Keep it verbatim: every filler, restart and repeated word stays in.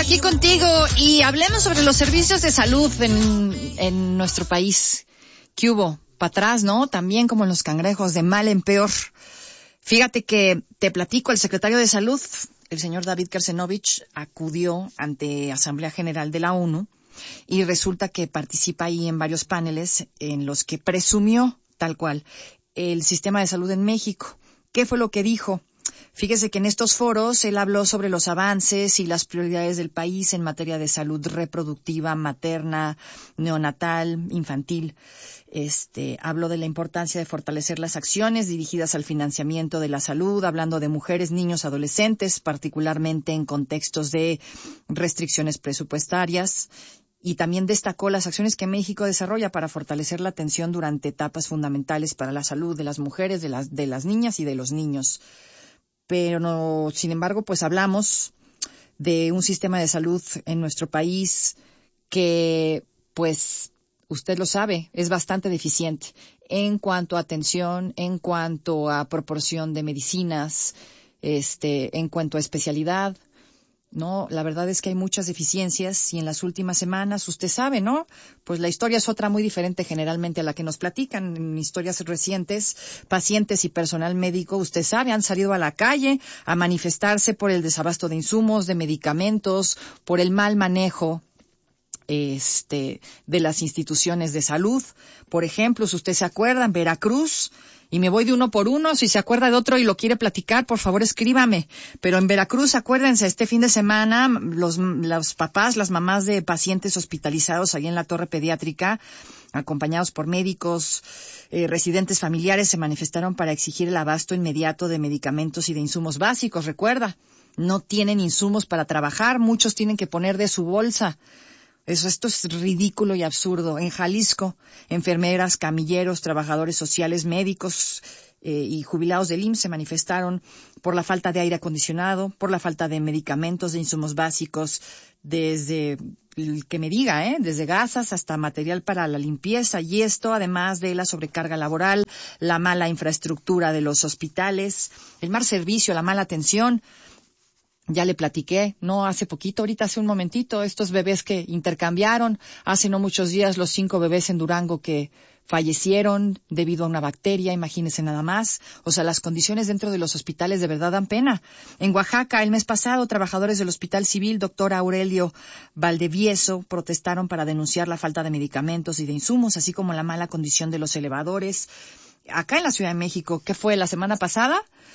aquí contigo y hablemos sobre los servicios de salud en, en nuestro país. ¿Qué hubo? Para atrás, ¿no? También como en los cangrejos, de mal en peor. Fíjate que te platico, el secretario de Salud, el señor David Kersenovich, acudió ante Asamblea General de la ONU y resulta que participa ahí en varios paneles en los que presumió, tal cual, el sistema de salud en México. ¿Qué fue lo que dijo? Fíjese que en estos foros él habló sobre los avances y las prioridades del país en materia de salud reproductiva, materna, neonatal, infantil. Este, habló de la importancia de fortalecer las acciones dirigidas al financiamiento de la salud, hablando de mujeres, niños, adolescentes, particularmente en contextos de restricciones presupuestarias. Y también destacó las acciones que México desarrolla para fortalecer la atención durante etapas fundamentales para la salud de las mujeres, de las, de las niñas y de los niños. Pero, no, sin embargo, pues hablamos de un sistema de salud en nuestro país que, pues, usted lo sabe, es bastante deficiente en cuanto a atención, en cuanto a proporción de medicinas, este, en cuanto a especialidad. No, la verdad es que hay muchas deficiencias y en las últimas semanas, usted sabe, ¿no? Pues la historia es otra muy diferente generalmente a la que nos platican. En historias recientes, pacientes y personal médico, usted sabe, han salido a la calle a manifestarse por el desabasto de insumos, de medicamentos, por el mal manejo este de las instituciones de salud. Por ejemplo, si usted se acuerda, en Veracruz, y me voy de uno por uno, si se acuerda de otro y lo quiere platicar, por favor escríbame. Pero en Veracruz, acuérdense, este fin de semana, los, los papás, las mamás de pacientes hospitalizados ahí en la torre pediátrica, acompañados por médicos, eh, residentes familiares, se manifestaron para exigir el abasto inmediato de medicamentos y de insumos básicos. Recuerda, no tienen insumos para trabajar, muchos tienen que poner de su bolsa. Eso, esto es ridículo y absurdo. En Jalisco, enfermeras, camilleros, trabajadores sociales, médicos eh, y jubilados del I M S S se manifestaron por la falta de aire acondicionado, por la falta de medicamentos, de insumos básicos, desde el que me diga, ¿eh? desde gasas hasta material para la limpieza. Y esto, además de la sobrecarga laboral, la mala infraestructura de los hospitales, el mal servicio, la mala atención. Ya le platiqué, no hace poquito, ahorita hace un momentito, estos bebés que intercambiaron, hace no muchos días los cinco bebés en Durango que fallecieron debido a una bacteria, imagínense nada más. O sea, las condiciones dentro de los hospitales de verdad dan pena. En Oaxaca, el mes pasado, trabajadores del Hospital Civil doctor Aurelio Valdevieso protestaron para denunciar la falta de medicamentos y de insumos, así como la mala condición de los elevadores. Acá en la Ciudad de México, ¿qué fue la semana pasada?